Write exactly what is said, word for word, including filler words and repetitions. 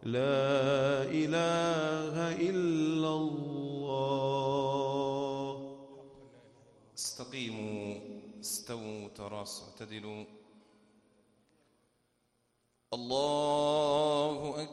لا إله إلا الله. استقيموا، استووا، تراصوا، اعتدلوا. الله أكبر.